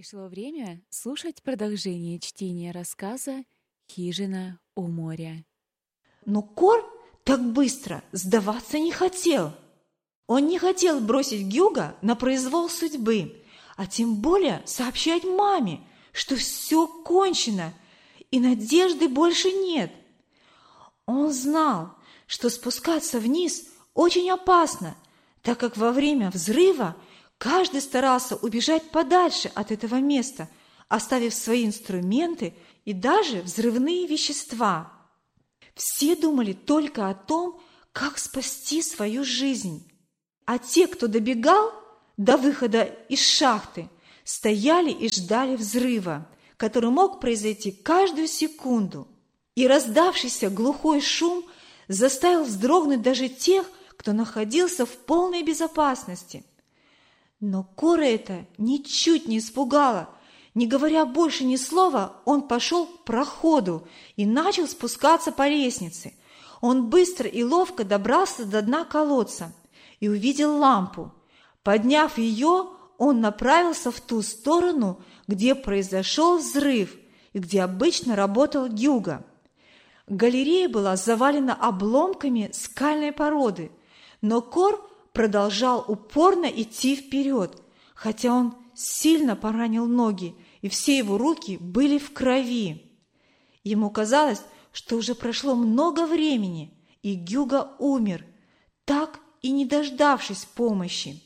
Пришло время слушать продолжение чтения рассказа «Хижина у моря». Но Кор так быстро сдаваться не хотел. Он не хотел бросить Гюга на произвол судьбы, а тем более сообщать маме, что все кончено и надежды больше нет. Он знал, что спускаться вниз очень опасно, так как во время взрыва каждый старался убежать подальше от этого места, оставив свои инструменты и даже взрывные вещества. Все думали только о том, как спасти свою жизнь. А те, кто добегал до выхода из шахты, стояли и ждали взрыва, который мог произойти каждую секунду. И раздавшийся глухой шум заставил вздрогнуть даже тех, кто находился в полной безопасности. Но Кора это ничуть не испугало. Не говоря больше ни слова, он пошел к проходу и начал спускаться по лестнице. Он быстро и ловко добрался до дна колодца и увидел лампу. Подняв ее, он направился в ту сторону, где произошел взрыв и где обычно работал Гюга. Галерея была завалена обломками скальной породы, но Кор продолжал упорно идти вперед, хотя он сильно поранил ноги, и все его руки были в крови. Ему казалось, что уже прошло много времени, и Гюга умер, так и не дождавшись помощи.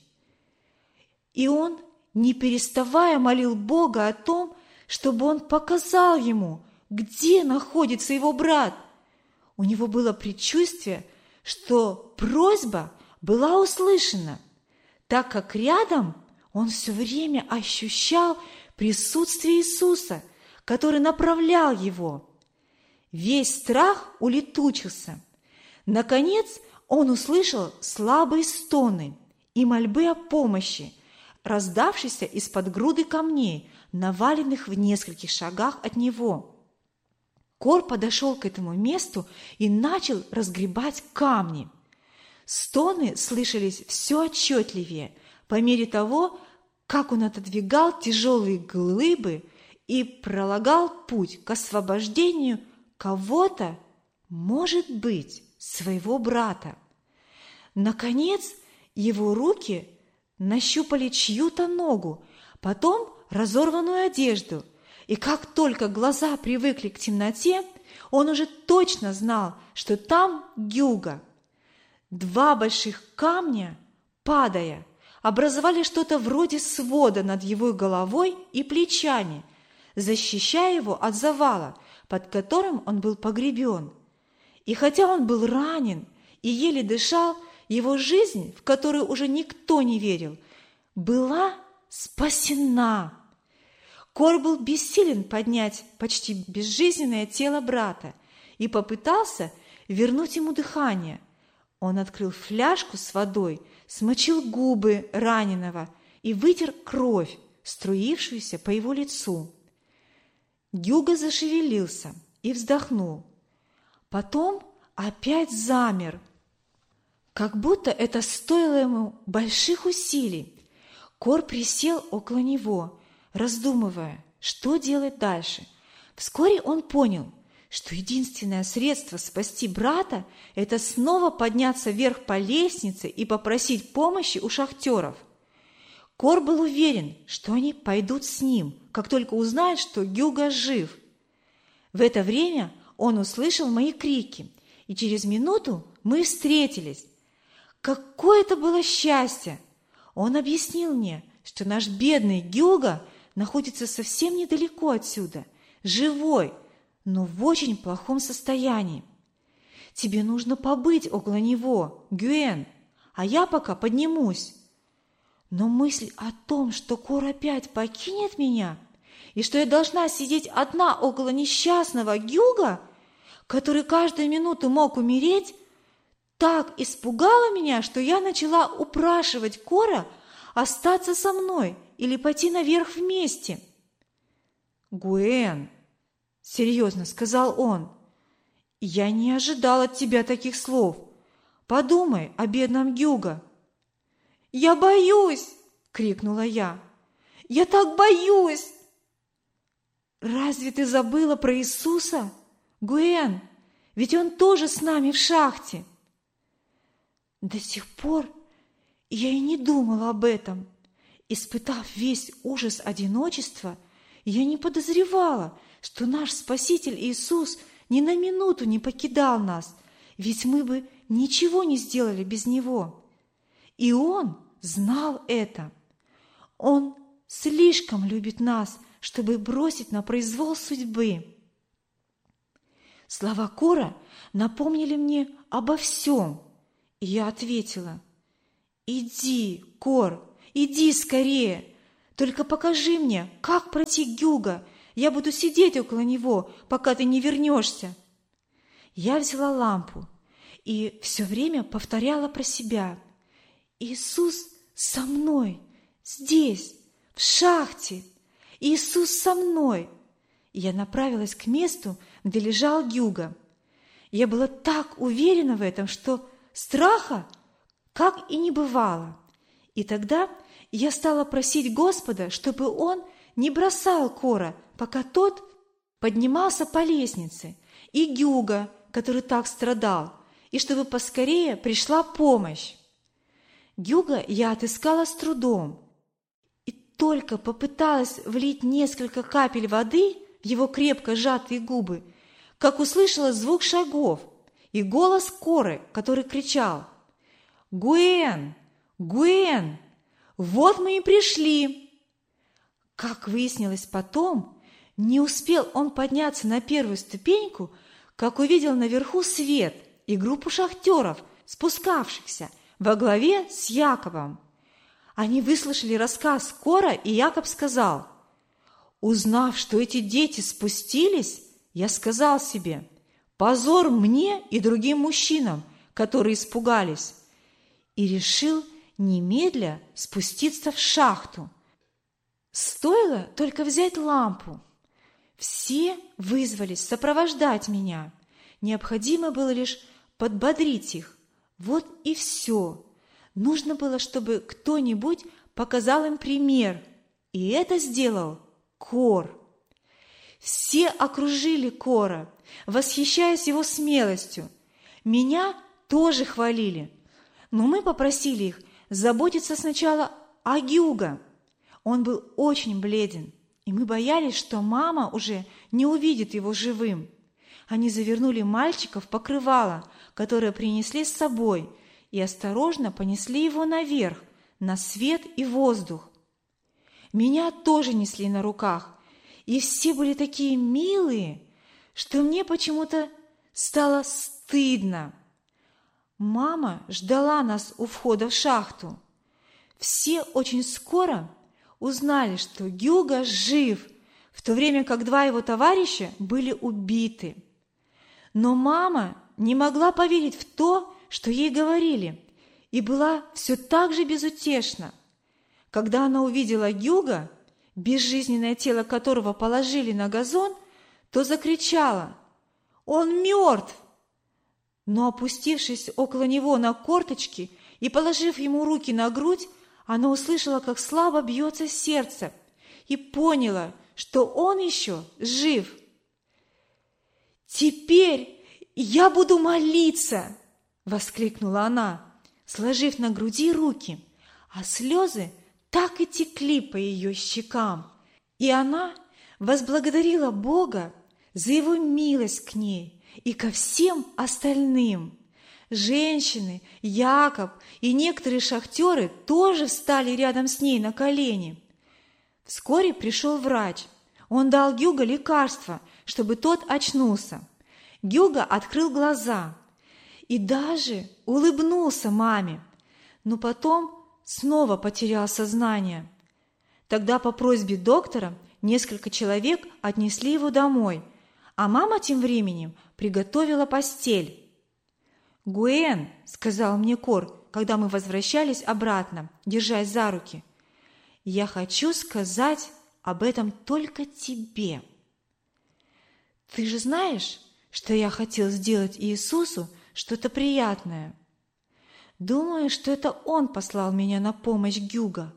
И он, не переставая, молил Бога о том, чтобы он показал ему, где находится его брат. У него было предчувствие, что просьба была услышана, так как рядом он все время ощущал присутствие Иисуса, который направлял его. Весь страх улетучился. Наконец он услышал слабые стоны и мольбы о помощи, раздавшиеся из-под груды камней, наваленных в нескольких шагах от него. Кор подошел к этому месту и начал разгребать камни. Стоны слышались все отчетливее по мере того, как он отодвигал тяжелые глыбы и пролагал путь к освобождению кого-то, может быть, своего брата. Наконец, его руки нащупали чью-то ногу, потом разорванную одежду, и как только глаза привыкли к темноте, он уже точно знал, что там Гюга. Два больших камня, падая, образовали что-то вроде свода над его головой и плечами, защищая его от завала, под которым он был погребен. И хотя он был ранен и еле дышал, его жизнь, в которую уже никто не верил, была спасена. Кор был бессилен поднять почти безжизненное тело брата и попытался вернуть ему дыхание. Он открыл фляжку с водой, смочил губы раненого и вытер кровь, струившуюся по его лицу. Гюга зашевелился и вздохнул. Потом опять замер, как будто это стоило ему больших усилий. Кор присел около него, раздумывая, что делать дальше. Вскоре он понял, что единственное средство спасти брата – это снова подняться вверх по лестнице и попросить помощи у шахтеров. Кор был уверен, что они пойдут с ним, как только узнают, что Гюга жив. В это время он услышал мои крики, и через минуту мы встретились. Какое это было счастье! Он объяснил мне, что наш бедный Гюга находится совсем недалеко отсюда, живой, но в очень плохом состоянии. Тебе нужно побыть около него, Гюэн, а я пока поднимусь. Но мысль о том, что Кор опять покинет меня, и что я должна сидеть одна около несчастного Гюга, который каждую минуту мог умереть, так испугала меня, что я начала упрашивать Кора остаться со мной или пойти наверх вместе. «Гуэн», — серьезно сказал он, — «я не ожидал от тебя таких слов. Подумай о бедном Гюга». «Я боюсь!» – крикнула я. Я так боюсь!» «Разве ты забыла про Иисуса, Гуэн? Ведь Он тоже с нами в шахте!» До сих пор я и не думала об этом. Испытав весь ужас одиночества, я не подозревала, что наш Спаситель Иисус ни на минуту не покидал нас, ведь мы бы ничего не сделали без Него. И Он знал это. Он слишком любит нас, чтобы бросить на произвол судьбы. Слова Кора напомнили мне обо всем, и я ответила: «Иди, Кор, иди скорее, только покажи мне, как пройти Гюга, я буду сидеть около него, пока ты не вернешься». Я взяла лампу и все время повторяла про себя: «Иисус со мной, здесь, в шахте, Иисус со мной». И я направилась к месту, где лежал Гюга. Я была так уверена в этом, что страха как и не бывало. И тогда я стала просить Господа, чтобы Он не бросал Кора, пока тот поднимался по лестнице, и Гюга, который так страдал, и чтобы поскорее пришла помощь. Гюга я отыскала с трудом, и только попыталась влить несколько капель воды в его крепко сжатые губы, как услышала звук шагов и голос Коры, который кричал: «Гуэн! Гуэн! Вот мы и пришли!» Как выяснилось потом, не успел он подняться на первую ступеньку, как увидел наверху свет и группу шахтеров, спускавшихся во главе с Яковом. Они выслушали рассказ Кора, и Яков сказал: «Узнав, что эти дети спустились, я сказал себе: позор мне и другим мужчинам, которые испугались, и решил немедля спуститься в шахту. Стоило только взять лампу. Все вызвались сопровождать меня. Необходимо было лишь подбодрить их. Вот и все. Нужно было, чтобы кто-нибудь показал им пример. И это сделал Кор. Все окружили Кора, восхищаясь его смелостью. Меня тоже хвалили. Но мы попросили их заботиться сначала о Гюга. Он был очень бледен, и мы боялись, что мама уже не увидит его живым. Они завернули мальчика в покрывало, которое принесли с собой, и осторожно понесли его наверх, на свет и воздух. Меня тоже несли на руках, и все были такие милые, что мне почему-то стало стыдно. Мама ждала нас у входа в шахту. Все очень скоро узнали, что Гюга жив, в то время как два его товарища были убиты. Но мама не могла поверить в то, что ей говорили, и была все так же безутешна. Когда она увидела Гюга, безжизненное тело которого положили на газон, то закричала: «Он мертв!» Но, опустившись около него на корточки и положив ему руки на грудь, она услышала, как слабо бьется сердце, и поняла, что он еще жив. «Теперь я буду молиться!» – воскликнула она, сложив на груди руки, а слезы так и текли по ее щекам. И она возблагодарила Бога за Его милость к ней и ко всем остальным. Женщины, Яков и некоторые шахтеры тоже встали рядом с ней на колени. Вскоре пришел врач. Он дал Гюга лекарство, чтобы тот очнулся. Гюга открыл глаза и даже улыбнулся маме, но потом снова потерял сознание. Тогда по просьбе доктора несколько человек отнесли его домой, а мама тем временем приготовила постель. «Гуэн», — сказал мне Кор, когда мы возвращались обратно, держась за руки, — «я хочу сказать об этом только тебе. Ты же знаешь, что я хотел сделать Иисусу что-то приятное. Думаю, что это Он послал меня на помощь Гюга,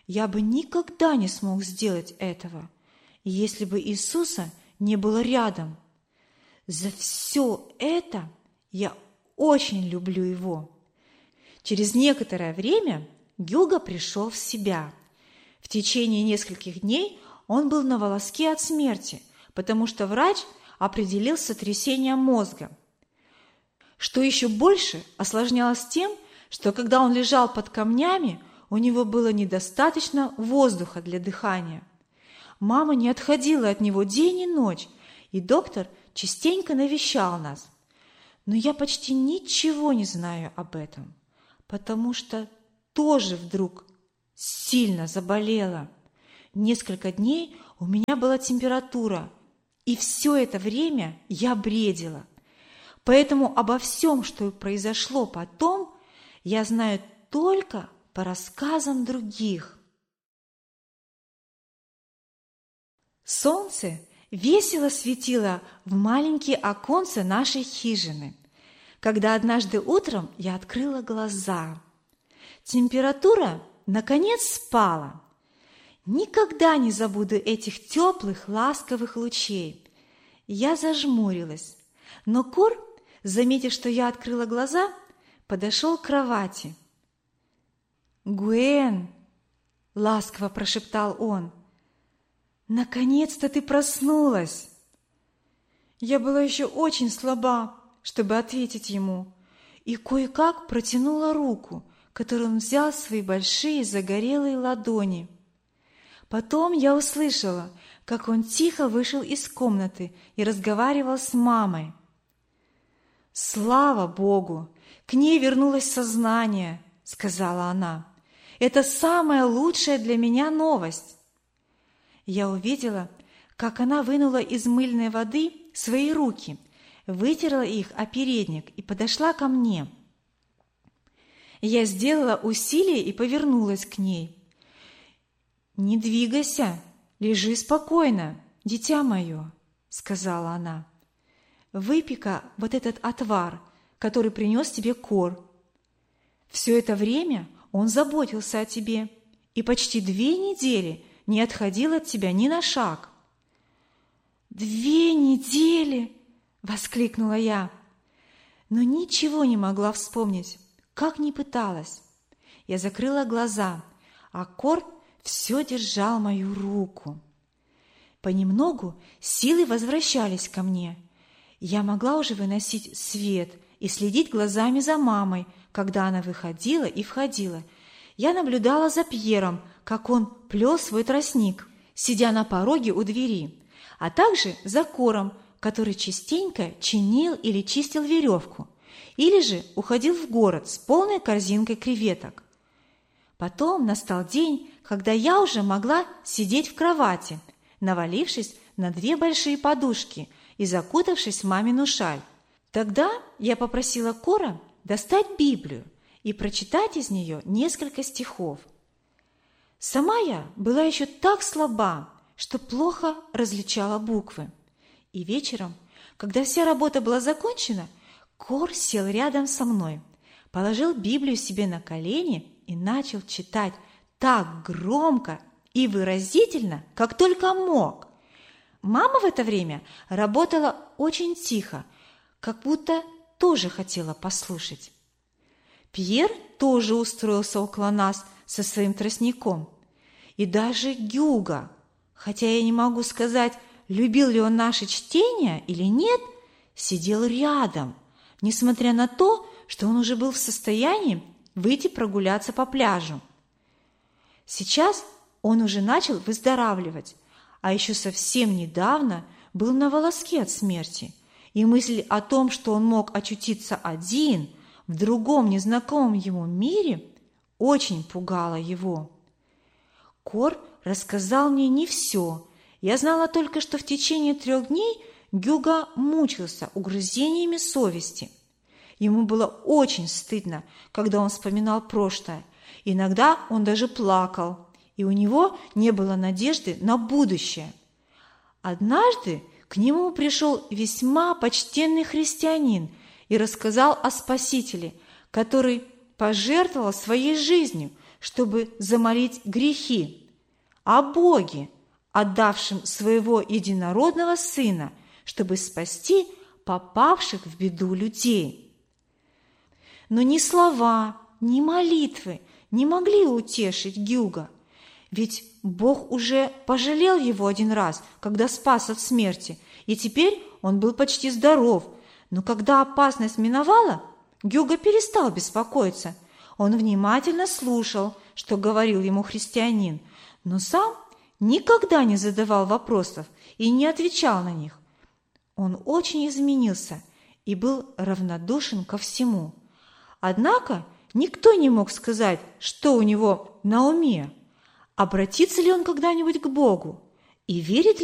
Я бы никогда не смог сделать этого, если бы Иисуса не было рядом. За все это я очень люблю Его». Через некоторое время Гюго пришел в себя. В течение нескольких дней он был на волоске от смерти, потому что врач определил сотрясение мозга. Что еще больше осложнялось тем, что когда он лежал под камнями, у него было недостаточно воздуха для дыхания. Мама не отходила от него день и ночь, и доктор частенько навещал нас. Но я почти ничего не знаю об этом, потому что тоже вдруг сильно заболела. Несколько дней у меня была температура, и все это время я бредила. Поэтому обо всем, что произошло потом, я знаю только по рассказам других. Солнце весело светило в маленькие оконца нашей хижины, когда однажды утром я открыла глаза. Температура наконец спала. Никогда не забуду этих теплых, ласковых лучей. Я зажмурилась, но Кор, заметив, что я открыла глаза, подошел к кровати. «Гуэн!» – ласково прошептал он. «Наконец-то ты проснулась!» Я была еще очень слаба, чтобы ответить ему, и кое-как протянула руку, которую он взял в свои большие загорелые ладони. Потом я услышала, как он тихо вышел из комнаты и разговаривал с мамой. «Слава Богу! К ней вернулось сознание», — сказала она. «Это самая лучшая для меня новость». Я увидела, как она вынула из мыльной воды свои руки, вытерла их о передник и подошла ко мне. Я сделала усилие и повернулась к ней. «Не двигайся, лежи спокойно, дитя мое», — сказала она. «Выпей-ка вот этот отвар, который принес тебе Кор. Все это время он заботился о тебе и почти 2 недели не отходил от тебя ни на шаг». «2 недели!» — воскликнула я, но ничего не могла вспомнить, как ни пыталась. Я закрыла глаза, а Кор все держал мою руку. Понемногу силы возвращались ко мне. Я могла уже выносить свет и следить глазами за мамой, когда она выходила и входила. Я наблюдала за Пьером, как он плел свой тростник, сидя на пороге у двери, а также за Кором, который частенько чинил или чистил веревку, или же уходил в город с полной корзинкой креветок. Потом настал день, когда я уже могла сидеть в кровати, навалившись на 2 большие подушки и закутавшись в мамину шаль. Тогда я попросила Кора достать Библию и прочитать из нее несколько стихов. Сама я была еще так слаба, что плохо различала буквы. И вечером, когда вся работа была закончена, Кор сел рядом со мной, положил Библию себе на колени и начал читать так громко и выразительно, как только мог. Мама в это время работала очень тихо, как будто тоже хотела послушать. Пьер тоже устроился около нас со своим тростником. И даже Гюго, хотя я не могу сказать, любил ли он наше чтение или нет, сидел рядом, несмотря на то, что он уже был в состоянии выйти прогуляться по пляжу. Сейчас он уже начал выздоравливать, а еще совсем недавно был на волоске от смерти, и мысль о том, что он мог очутиться один в другом незнакомом ему мире, очень пугала его. Кор рассказал мне не все. Я знала только, что в течение 3 дней Гюго мучился угрызениями совести. Ему было очень стыдно, когда он вспоминал прошлое. Иногда он даже плакал, и у него не было надежды на будущее. Однажды к нему пришел весьма почтенный христианин и рассказал о Спасителе, который пожертвовал своей жизнью, чтобы замолить грехи, о Боге, отдавшем своего единородного Сына, чтобы спасти попавших в беду людей. Но ни слова, ни молитвы не могли утешить Гюга, ведь Бог уже пожалел его один раз, когда спас от смерти, и теперь он был почти здоров. Но когда опасность миновала, Гюга перестал беспокоиться. Он внимательно слушал, что говорил ему христианин, но сам никогда не задавал вопросов и не отвечал на них. Он очень изменился и был равнодушен ко всему. Однако никто не мог сказать, что у него на уме. Обратится ли он когда-нибудь к Богу? И верит